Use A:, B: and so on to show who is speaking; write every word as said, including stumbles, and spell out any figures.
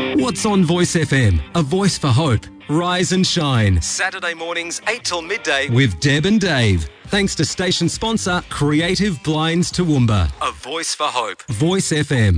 A: What's on Voice F M? A voice for hope. Rise and shine. Saturday mornings, eight till midday with Deb and Dave. Thanks to station sponsor Creative Blinds Toowoomba. A voice for hope. Voice F M.